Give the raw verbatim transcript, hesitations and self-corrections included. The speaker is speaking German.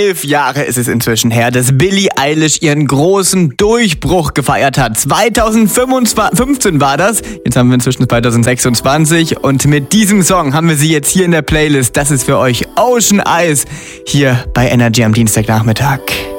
Elf Jahre ist es inzwischen her, dass Billie Eilish ihren großen Durchbruch gefeiert hat. zweitausendfünfzehn war das. Jetzt haben wir inzwischen zweitausendsechsundzwanzig und mit diesem Song haben wir sie jetzt hier in der Playlist. Das ist für euch Ocean Eyes hier bei Energy am Dienstagnachmittag.